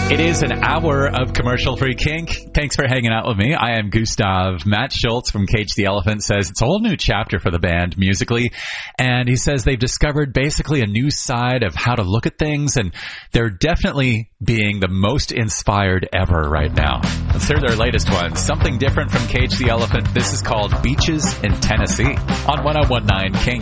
It is an hour of commercial-free kink. Thanks for hanging out with me. I am Gustav. Matt Schultz from Cage the Elephant says it's a whole new chapter for the band musically, and he says they've discovered basically a new side of how to look at things, and they're definitely being the most inspired ever right now. Let's hear their latest one. Something different from Cage the Elephant. This is called Beaches in Tennessee on 101.9 Kink.